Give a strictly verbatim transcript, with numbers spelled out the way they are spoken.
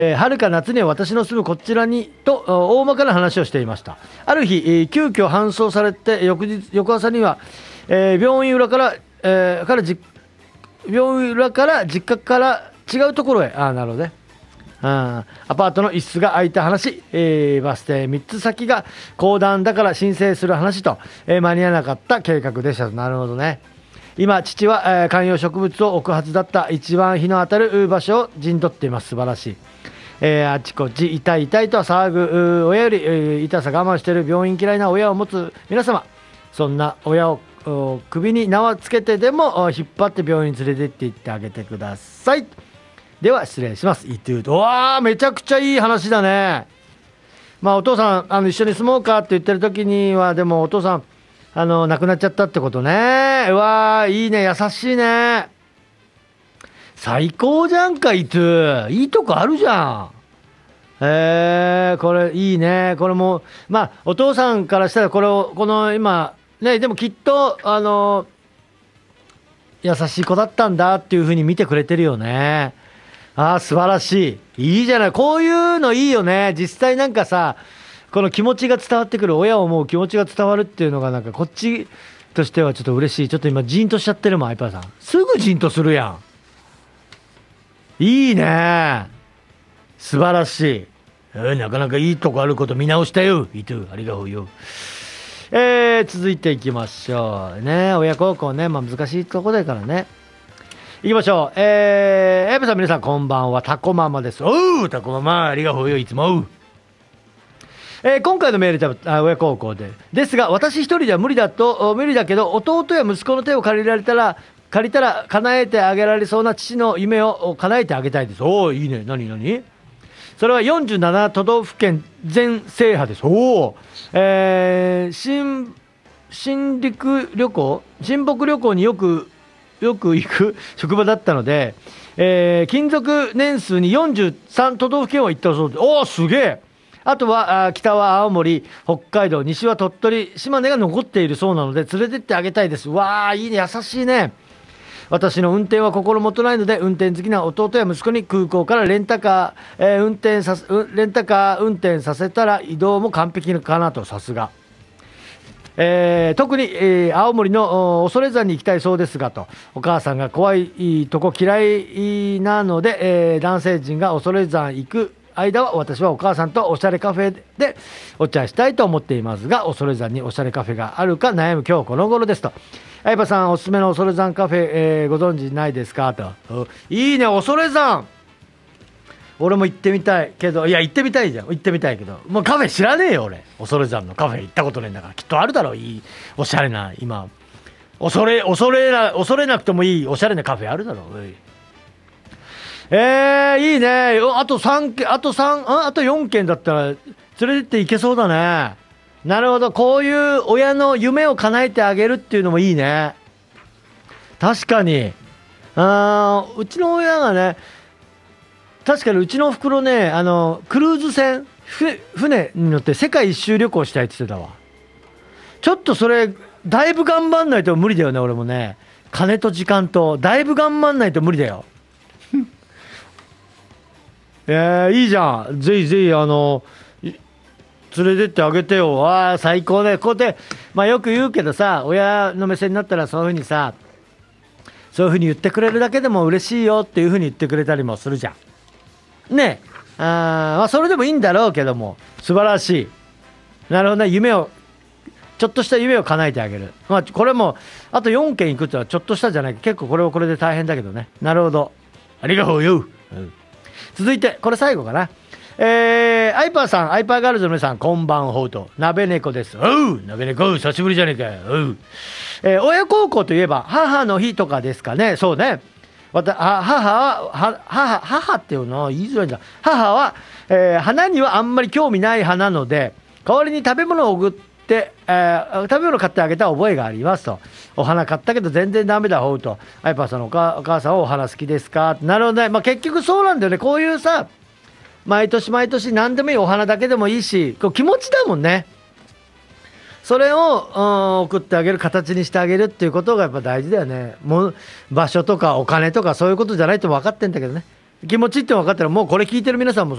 えー、春か夏には私の住むこちらにと大まかな話をしていました。ある日、えー、急遽搬送されて翌日翌朝には、えー、病院裏から、えー、からじ病院裏から実家から違うところへ、あ、なるほどね、アパートの一室が空いた話、えー、バス停みっつ先が公団だから申請する話と、えー、間に合わなかった計画でした。なるほどね。今父は、えー、観葉植物を置くはずだった一番日の当たる場所を陣取っています。素晴らしい。えー、あちこち痛い痛いと騒ぐ親より、えー、痛さ我慢している病院嫌いな親を持つ皆様、そんな親を首に縄つけてでも引っ張って病院に連れてって行ってあげてください。では失礼します。イトゥーと、わーめちゃくちゃいい話だね。まあお父さんあの一緒に住もうかって言ってる時にはでもお父さんあの亡くなっちゃったってことね。うわーいいね、優しいね、最高じゃんかイトゥー、いいとこあるじゃん。えー、これいいね。これもまあお父さんからしたらこれをこの今ね、でもきっとあの優しい子だったんだっていう風に見てくれてるよね。あー素晴らしい、いいじゃない、こういうのいいよね。実際なんかさ、この気持ちが伝わってくる、親を思う気持ちが伝わるっていうのがなんかこっちとしてはちょっと嬉しい。ちょっと今ジーンとしちゃってるもん、アイパーさん。すぐジーンとするやん。いいね、素晴らしい、えー、なかなかいいとこあること見直したよイトゥ、ありがとうよ。えー、続いていきましょうね。親孝行ね、まあ難しいとこだからね。いきましょう。えー、エブさん皆さんこんばんは、タコママです。おうタコママ、ありがとうよいつも。えー、今回のメールでは親孝行でですが、私一人では無理だと無理だけど弟や息子の手を借りられたら借りたら叶えてあげられそうな父の夢を叶えてあげたいです。おおいいね、何何それはよんじゅうなな都道府県全制覇です。おお、えー、新新陸旅行新北旅行によくよく行く職場だったので、えー、勤続年数によんじゅうさん都道府県は行ったそうです。おおすげえ。あとは北は青森、北海道、西は鳥取、島根が残っているそうなので連れてってあげたいです。わあいいね、優しいね。私の運転は心もとないので運転好きな弟や息子に空港からレンタカー、えー、運転さレンタカー運転させたら移動も完璧かなと。さすが、えー、特に、えー、青森の恐山に行きたいそうですがと。お母さんが怖いとこ嫌いなので、えー、男性陣が恐山行く間は私はお母さんとおしゃれカフェでお茶したいと思っていますが、恐山におしゃれカフェがあるか悩む今日この頃ですと。相葉さんおすすめの恐山カフェ、えー、ご存知ないですかと。いいね、恐山俺も行ってみたいけど、いや行ってみたいじゃん、行ってみたいけどもうカフェ知らねえよ俺。恐山のカフェ行ったことねえんだから、きっとあるだろう、いいおしゃれな、今恐れ恐れな恐れなくてもいいおしゃれなカフェあるだろう。おいえー、いいね。あとさんけんあとさんああとよんけんだったら連れてっていけそうだね。なるほど、こういう親の夢を叶えてあげるっていうのもいいね。確かに、あうちの親がね、確かにうちのおふくろね、あのクルーズ船船に乗って世界一周旅行したいって言ってたわ。ちょっとそれだいぶ頑張んないと無理だよね。俺もね、金と時間とだいぶ頑張んないと無理だよ。えー、いいじゃん、ぜひぜひあの連れてってあげてよ。ああ最高ね。こうやって、まあ、よく言うけどさ、親の目線になったらそういうふうにさ、そういうふうに言ってくれるだけでも嬉しいよっていうふうに言ってくれたりもするじゃんね。あ、まあ、それでもいいんだろうけども、素晴らしい。なるほどね、夢をちょっとした夢を叶えてあげる。まあこれもあとよんけん行くってのはちょっとしたじゃない、結構これはこれで大変だけどね。なるほど、ありがとうよ、うん、続いてこれ最後かな。えー、アイパーさん、アイパーガールズの皆さんこんばんほうと。鍋猫です。おう鍋猫久しぶりじゃねえかよ。おう、えー、親孝行といえば母の日とかですかね。そうね、わた母はは母母っていうのは言いづらいんだ。母は、えー、花にはあんまり興味ない派なので、代わりに食べ物を送って、えー、食べ物買ってあげた覚えがありますと。お花買ったけど全然ダメだほうと。アイパーさんのお母、お母さんはお花好きですか。なるほどね、まあ、結局そうなんだよね。こういうさ、毎年毎年何でもいい、お花だけでもいいし、こう気持ちだもんね。それを、うん、送ってあげる、形にしてあげるっていうことがやっぱ大事だよね。もう場所とかお金とかそういうことじゃないと分かってんだけどね。 気持ちって分かったら、もうこれ聞いてる皆さんも